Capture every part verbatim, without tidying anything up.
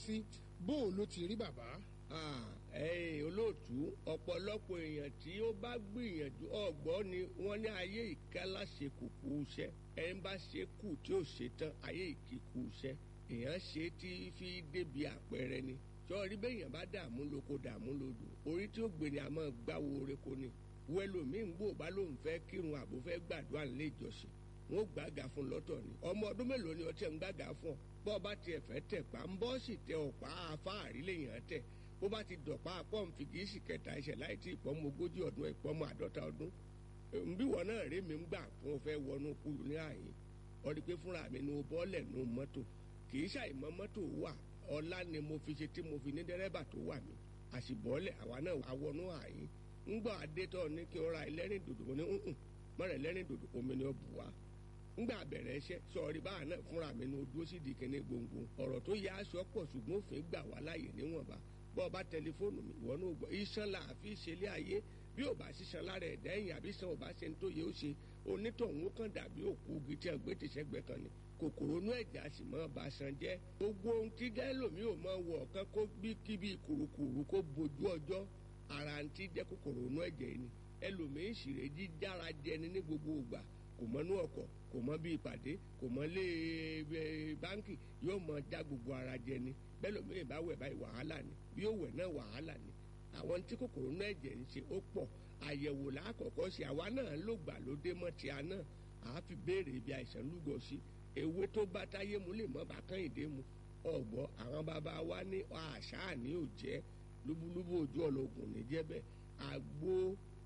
sí bó o ló ti rí bàbá. ẹ̀yin olóòtú ọ̀pọ̀lọpọ̀ èèyàn tí ó bá gbìyànjú ọ̀gbọ́n ni wọ́n ní ayé ìkálá ṣe kùkù iṣẹ́ ẹni bá ṣe kù tí ó ṣe tán ayé ìkíkù iṣẹ́ èèyàn ṣe tí fi débi àpẹẹrẹ ni sọ́ọ́rí bẹ́ẹ̀yàn bá dààmú lóko dààmú lódò orí tí ó gbé ni a máa gbáwo oreko ni wẹ́lòmíín gbò bá lóun fẹ́ kírun àbò fẹ́ gbàdúrà nílé ìjọsìn wọn ò gbàgà fún lọ́tọ̀ ni ọmọ ọdún mélòó ni ọtí ẹ̀ ń gbàgà fún ọ bọ́ọ̀ bá tiẹ̀ fẹ́ tẹ̀ pa ń bọ́ sì tẹ ọ̀pá afáàrí lèèyàn tẹ̀ bó bá ti dọ̀pá pọ́ǹfì kì í sì kẹta ẹsẹ̀ láì tí ìpọ́nmọ ogójì ọdún ìpọ́nmọ àádọ́ta ọdún bí wọn náà rí mi ń gbà fún ọ fẹ́ wọnú kúlù ní àyè ọ rí pé fúnra mi nu bọ́ọ̀lẹ̀ nu mọ́tò kì í ṣàìmọ́ mọ́tò wà ọlá ni mo fi ṣe tí mo fi ní dẹ́rẹ́bà tó wà mí àṣìbọ́ọ̀lẹ̀ àwa náà àwọnú àyè ń gbọ́ adétọ́ ní kí n ra ẹlẹ́rìn dòdò mo ní nùn mọ́rẹ̀ ẹlẹ́rìn dòdò omi ni ó bù wá ńgbà bẹ̀rẹ̀ iṣẹ́ sọ̀rí báà náà fúnra mi nu dúró sí di kíní gbòǹgbò ọ̀rọ̀ tó yá aṣọ pọ̀ ṣùgbọ́n òfin gbà wá láàyè níwọ̀nba bọ́ọ̀ bá tẹlifóònù mi ìwọ náà gbọ́ iṣan là á fi ṣẹlẹ̀ ayé bí ò bá ṣiṣan lára ẹ̀dá ẹ̀yìn àbí sàn ò bá ṣe ń tó yẹ ó ṣe onítọ̀hún kan dàbí òkú igi tí a gbé tìṣẹ́gbẹ́ kan ni kòkòrò inú ẹ̀jẹ̀ a sì mọ́ bá san jẹ́ gbogbo ohun tí dẹ́lòmí ò mọ wọ̀ ọ̀kan kó bí kíbi kùrùkùrù kó bojú ọjọ́ ara ń tí jẹ́ kòkòrò inú ẹ̀jẹ̀ ni ẹlòmíín ṣìrè jíjára jẹni ní gbogbo ìgbà kò mọ inú ọkọ̀ kò mọ bí ìpàdé kò mọ lé báńkì yóò mọ já gbogbo ara jẹni bẹ́lòmíín bá wẹ̀ báyìí wàhálà ni bí ó wẹ̀ náà wàhálà ni àwọn tí kòkòrò inú ẹ̀jẹ̀ ń ṣe ó pọ̀ àyẹ̀wò lákọ̀ọ́kọ́ ṣe àwa náà ló gbà ló dé mọ́ ti àná àá fi béèrè ibi àìsàn lúgọ sí ewé tó bá táyé mu lè mọ́ bá kẹ́hìndé mu ọ̀gbọ́ àwọn bàbá wa ní àṣà ní òjẹ́ lúbúlúbú ojú ọlọ́gùn ní jẹ́bẹ̀ àgbo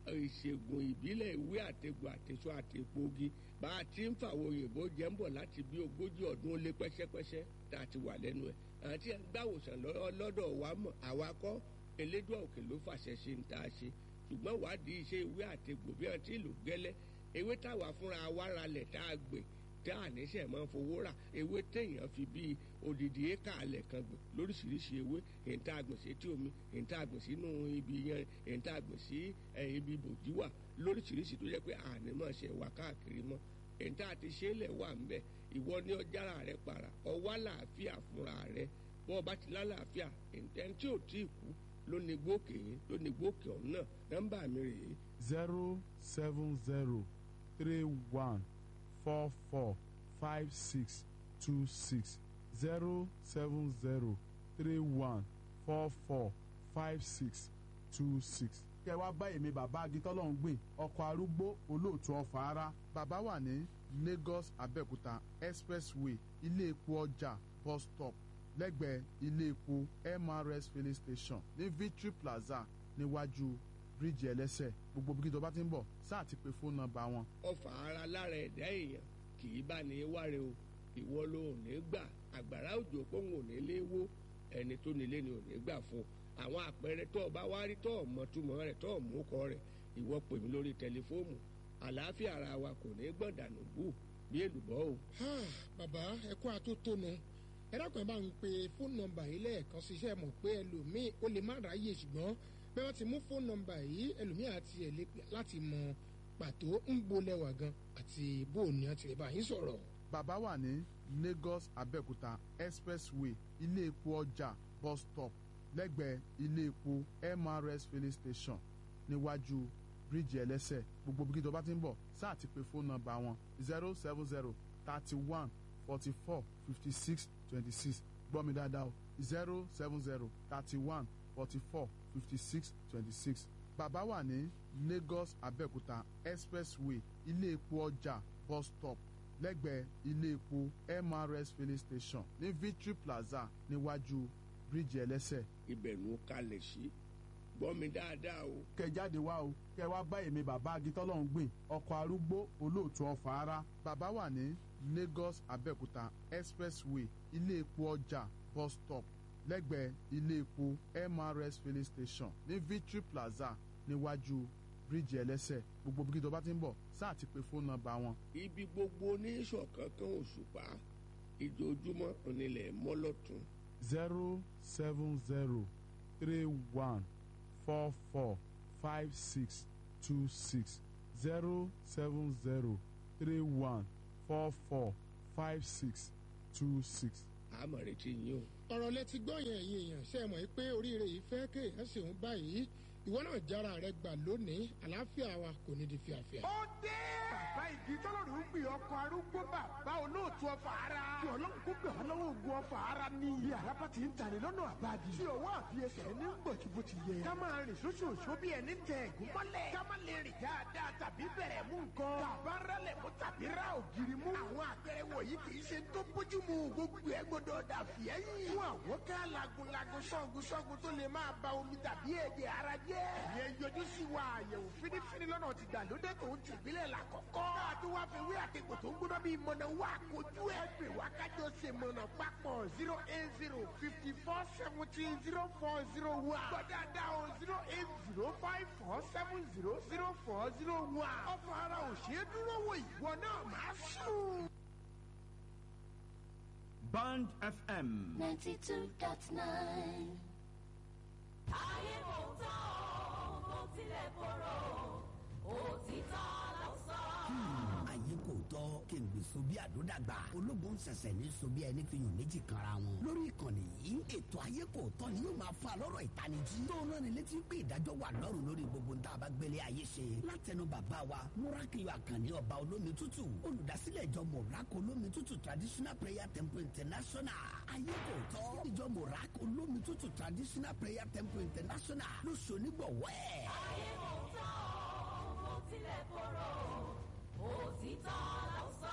ìṣègùn ìbílẹ̀ ìwé àtẹ̀gbò àtẹ̀sọ àtẹ̀pọ̀gi bá a ti ń fàwọn òyìnbó jẹ́ ń bọ̀ láti bí ogójì ọdún ó lé pẹ́sẹ́pẹ́sẹ́ tá a ti wà lẹ́nu ẹ̀ àti gbàwòsàn lọ́dọ̀ wa mọ̀ àwa kọ́ elédùn òkè ló fàṣẹ ṣe ń tá a ṣe ṣùgbọ́n wádìí iṣẹ́ ìwé àtẹ̀gbò bí wọ́n ti lò gẹ́lẹ́ ewé táwa fúnra wa ralẹ̀ tá a gbè tá a níṣẹ́ máa ń fowó rà ewé téèyàn fi bíi odidi éka alẹ̀ kan gbìn lóríṣiríṣi ewé èyí tá a gbìn sí etí omi èyí tá a gbìn sínú ibi yẹn èyí tá a gbìn sí ibi bòjú wà lóríṣiríṣi tó jẹ́ pé àní máa ṣe wà káàkiri mọ́ èyí tá a ti ṣe é lẹ̀ wà ń bẹ̀ ìwọ ní ọjàrà rẹ para ọwọ́ àlàáfíà fúnra rẹ bọ́ọ̀ bá ti lálàáfíà ẹni tí ò tí ì kú ló ní gbókè yín ló ní gbókè ọ̀hún náà nọ́mbà mi rèé. zero seven zero three one four four five six two six zero seven zero three one four four five six two six. kẹ wá bá èmi bàbá agitọ́lọ́hún gbìn ọkọ̀ arúgbó olóòtú ọ̀fà ara. bàbá wà ní Lagos Abẹ́òkúta expressway ilé epo ọjà bus stop lẹ́gbẹ̀ẹ́ ilé epo M R S filling station ní Victory Plaza níwájú bíríìjì ẹlẹ́sẹ̀ gbogbo bí tó bá ti ń bọ̀ sáà ti pe fóònù nọ́mbà wọn. ọfà ara lára ẹ̀dá èèyàn kì í bá ní wáre o ìwọ ló ò ní gbà àgbàrá òjò pòun ò ní lé wó ẹni tó nílé ni ò ní gbà fún àwọn àpẹẹrẹ tó o bá wá rí tó o mọ túmọ̀ rẹ̀ tó o mú kọ rẹ̀ ìwọ pè mí lórí tẹlifóònù àlàáfíà ara wa kò ní gbọ̀dànù bù bí èlùbọ́ o. bàbá ẹ kú àtótónu ẹ dákun ẹ bá ń pe fóònù nọ́mbà yìí lẹ́ẹ̀kan ṣiṣẹ́ mọ̀ pé ẹlòmíì ó lè má ráyè ṣùgbọ́n bí wọ́n ti mú fóònù nọ́mbà yìí ẹlòmíì àti ẹ̀ lè pè láti mọ pàtó ń bolẹ̀wà gan àti bó o ní àti lè bá yín sọ̀rọ̀. bàbá wà ní Lagos Abẹ́òkúta expressway ilé epo ọjà bus stop lẹ́gbẹ̀ẹ́ ilé epo M R S filling station níwájú bíríìjì ẹlẹ́sẹ̀ gbogbo bí tó bá ti ń bọ̀ sáà ti pe fóònù nọ́mbà wọn zero seven zero thirty one forty four fifty six twenty six gbọ́ mi dáadáa o zero seven zero thirty one forty four fifty six twenty six. bàbá wà ní Lagos Abẹ́òkúta expressway ilé epo ọjà bus stop lẹ́gbẹ̀ẹ́ ilé epo M R S filling station ní Victory Plaza níwájú bíríìjì ẹlẹ́sẹ̀. ibẹ̀ ló kalẹ̀ sí gbọ́ mi dáadáa o. kẹ jáde wá o kẹ wá bá èmi bàbá agitọ́lọ́hún gbìn ọkọ̀ arúgbó olóòtú ọ̀fà ara. bàbá wà ní Lagos Abẹ́òkúta expressway ilé epo ọjà bus stop lẹ́gbẹ̀ẹ́ ilé epo M R S filling station ní Victory Plaza níwájú bíríìjì ẹlẹ́sẹ̀ gbogbo bí tó bá ti ń bọ̀ sáà ti pe fóònù nọ́mbà wọn. ibi gbogbo ní ìṣọ̀kan kan òṣùpá ìjojúmọ́ onílẹ̀ mọ́lọ́tún. zero seven zero three one four four five six two six zero seven zero three one four four five six two six. àmọ̀ retí yín o. ọ̀rọ̀ lẹ ti gbọ́ yẹn ẹ̀yin èèyàn ṣe mọ̀ pé oríire yìí fẹ́ kéèyàn ṣe òun báyìí ìwọ náà jára rẹ gbà lónìí àlàáfíà wa kò ní di fíafíà. ó dé. bàbá igi tọ́lọ́run ń gbé ọkọ̀ arúgbó bàbá olóòtú ọfà ara. kí ọlọ́run kó gbé wọn lọ́wọ́ ogun ọfà ara ní. bí àràbà ti ń tani lọ́nà àbáàdì. tí ọwọ́ àbí ẹsẹ̀ ní gbòtìbò ti yẹ. ká máa rìn sóṣooṣo bí ẹni tẹ ẹ̀gún mọ́lẹ̀. ká má lè rìn dáadáa tàbí bẹ̀rẹ̀ mú nǹkan. tàbá rálẹ̀ mú tàbí rá ògiri mú. àwọn àpẹẹrẹ wọ̀nyí kì í ṣe tó bójú mu. gbogbo ẹ gbọdọ̀ dà fìẹ́yìn. fún àwọn ká lagunlagun ṣọ́gun ṣọ́gun tó lè máa ba omi tàbí ẹ̀jẹ̀ ara jẹ́. ìyẹn yọjú sí wa àyẹ̀wò fínífíní lọ́nà ti gbàlódé tó ń tìbílẹ̀ làkọ́kọ́. káàdùn wá fi wí àtẹ̀gbò tó ń gbóná bíi mọ̀nà wá kojú ẹ̀ pè wá kájọ ṣe mọ̀nà papọ̀ zero eight zero fifty four seventeen zero four zero one. gbọ́dọ̀dá o zero eight zero five four seven zero zero four zero one. ọ̀fọ̀ ara ò ṣeé dúró wò ìwọ náà máa sùn. Band F M. ninety-two dot nine. ayé kò tán o kò tilẹ̀ korò òtítọ́ ló sọ. ayé kò tọ́ kí n gbè so bí àdódàgbà ológun ṣẹ̀ṣẹ̀ ní so bí ẹni fi hàn méjì kanra wọn. lórí ìkànnì yìí ètò ayé kò tọ́ ni yóò máa fa lọ́rọ̀ ìtanijí. tó náà ní létí pé ìdájọ́ wà lọ́rùn lórí gbogbo ń tá a bá gbélé ayé ṣe. látẹnu bàbá wa múrákìyọ àkànní ọba olómi tútù olùdásílẹ̀ ìjọ mọ̀rákò olómi tútù traditional prayer temple international. ayé kò tọ́ ìjọ mọ̀rákò olómi tútù traditional prayer temple international ló ṣonígbọ̀wọ́ ẹ̀. ayé kò tán o kò tilẹ̀ korò òtítọ́ ló sọ.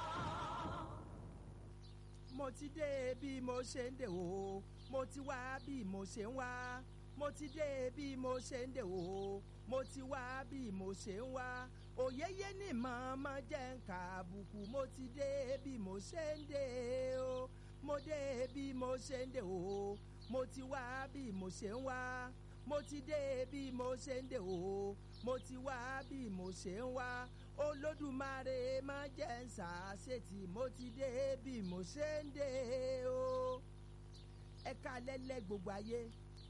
mo ti dé bí mo ṣe ń dè o mo ti wá bí mo ṣe ń wá mo ti dé bí mo ṣe ń dè o mo ti wá bí mo ṣe ń wá òyeyé ní màmá jẹ́ ń kà àbùkù mo ti dé bí mo ṣe ń dè o mo dé bí mo ṣe ń dè o mo ti wá bí mo ṣe ń wá mo ti dé bí mo ṣe ń dè o mo ti wá bí mo ṣe ń wá olódùmarè má jẹ́ ń sàṣetì mo ti dé bí mo ṣe ń dé o. ẹ ká lẹ́lẹ́ gbogbo ayé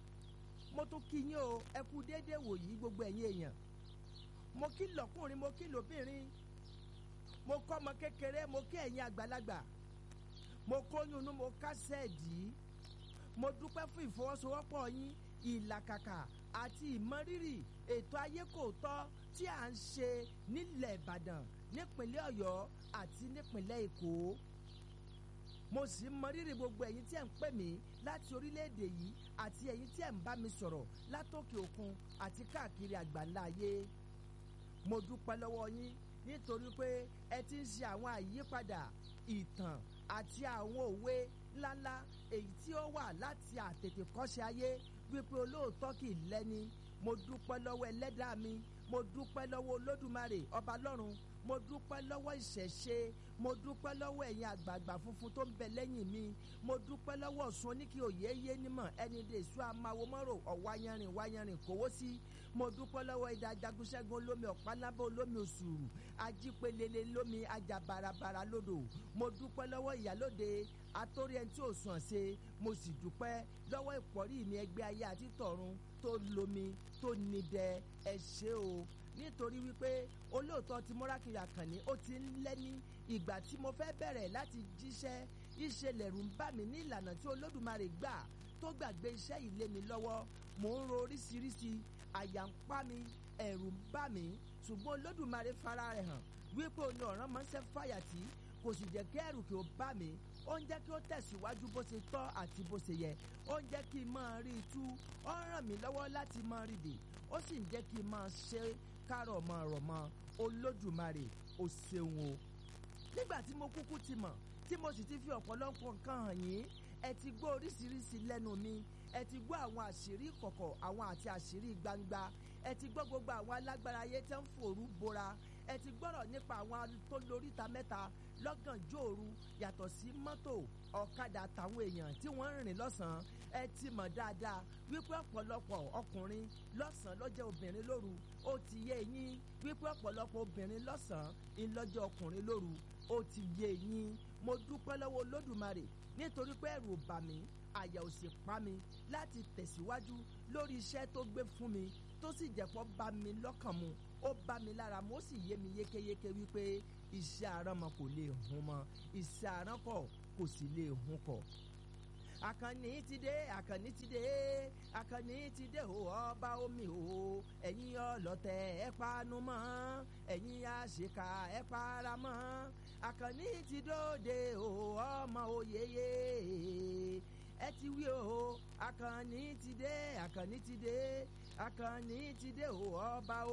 mo tún kí yín o ẹ kú déédéé wòyí gbogbo ẹ̀yin èèyàn mo kí lọ́kùnrin mo kí lóbìnrin mo kọ́ ọmọ kékeré mo kí ẹ̀yin àgbàlagbà mo kóyún inú mo kásẹ̀ dì í mo dúpẹ́ fún ìfọwọ́sowọ́pọ̀ yín ìlàkàkà àti ìmọrírì ètò ayé kò tọ́ tí à ń ṣe nílẹ̀ Ìbàdàn nípínlẹ̀ Ọ̀yọ́ àti nípínlẹ̀ Èkó mo sì ń mọrírì gbogbo ẹ̀yin tí ẹ̀ ń pè mí láti orílẹ̀-èdè yìí àti ẹ̀yin tí ẹ̀ ń bá mi sọ̀rọ̀ látòkè òkun àti káàkiri àgbáńlá ayé mo dúpẹ́ lọ́wọ́ yín nítorí pé ẹ ti ń ṣe àwọn àyípadà ìtàn àti àwọn òwe ńláńlá èyí tí ó wà láti àtètèkọ́ṣe ayé wípé olóòótọ́ kì í lẹ́ni mo dúpẹ́ lọ́wọ́ ẹlẹ́dàá mi mo dúpẹ́ lọ́wọ́ olódùmarè ọba lọ́run mo dúpẹ́ lọ́wọ́ ìṣẹ̀ṣe mo dúpẹ́ lọ́wọ́ ẹ̀yin àgbààgbà funfun tó ń bẹ lẹ́yìn mi mo dúpẹ́ lọ́wọ́ Ọ̀ṣun oníkì òye yé nímọ̀ ẹni dè sú amáwo mọ́rò ọ̀wáyanrìn wáyanrìn kówó sí mo dúpẹ́ lọ́wọ́ ìdá jagunṣẹ́gun olómi ọ̀pánábọ̀ olómi òṣùrù ajípelele lómi ajabarabara lódò mo dúpẹ́ lọ́wọ́ ìyálóde atórí ẹni tí ò sùn ṣe mo sì dúpẹ́ lọ́wọ́ ìpọ́rí mi ẹgbẹ́ ayé àti tọ̀run tó lomi tó nídẹ ẹ ṣé o nítorí wípé olóòótọ́ ti Múrákìyọ Àkànní ó ti ń lẹ́ni ìgbà tí mo fẹ́ bẹ̀rẹ̀ láti jíṣẹ́ ìṣẹ̀lẹ̀rù ń bà mí ní ìlànà tí Olódùmarè gbà tó gbàgbé iṣẹ́ yìí lé mi lọ́wọ́ mò ń ro oríṣiríṣi àyà ń pa mi ẹ̀rù ń bà mí ṣùgbọ́n Olódùmarè fara rẹ̀ hàn wípé òní ọ̀ràn máa ń ṣe fàyàtì kò sì jẹ́ kí ẹ̀rù kí ó bà mí ó ń jẹ́ kí ó tẹ̀síwájú bó ṣe tọ́ àti bó ṣe yẹ ó ń jẹ́ kí n máa rí itú ó ń ràn mí lọ́wọ́ láti máa rí dè ó sì ń jẹ́ kí n máa ṣe kárọ̀ mọ́ ọ̀rọ̀ mọ́ Olódùmarè ó ṣeun o. nígbà tí mo kúkú ti mọ̀ tí mo sì ti fi ọ̀pọ̀lọpọ̀ nǹkan hàn yín ẹ ti gbọ́ oríṣiríṣi lẹ́nu mi ẹ ti gbọ́ àwọn àṣírí kọ̀kọ̀ àwọn àti àṣírí gbangba ẹ ti gbọ́ gbogbo àwọn alágbára ayé tẹ́ ń fòrú bora ẹ ti gbọ́rọ̀ nípa àwọn tó lóríta mẹ́ta lọ́gànjọ́ òru yàtọ̀ sí mọ́tò ọ̀kadà àtàwọn èèyàn tí wọ́n ń rìn lọ́sàn-án ẹ ti mọ̀ dáadáa wípé ọ̀pọ̀lọpọ̀ ọkùnrin lọ́sàn-án lọ́jọ́ obìnrin lóru ó ti yé yín wípé ọ̀pọ̀lọpọ̀ obìnrin lọ́sàn-án ìlọ́jọ́ ọkùnrin lóru ó ti yé yín mo dúpẹ́ lọ́wọ́ Olódùmarè nítorí pé ẹ̀rù ò bà mí àyà ò sì pa mi láti tẹ̀síwájú lórí iṣẹ́ tó gbé fún mi tó sì jẹ́pọ̀ bá mi lọ́kàn mu ó bá mi lára mo sì yé mi yékéyéké wípé iṣẹ́ àránmọ kò lè hun mọ́ iṣẹ́ àránkọ̀ kò sì lè hun kọ̀ àkànní ti dé àkànní ti dé àkànní ti dé o ọba omi o ẹ̀yin ọlọ́tẹ̀ ẹ panu mọ́ ẹ̀yin àṣekà ẹ para mọ́ àkànní ti dóde o ọmọ oyeye ẹ ti wí o àkànní ti dé àkànní ti dé àkànní ti dé o ọba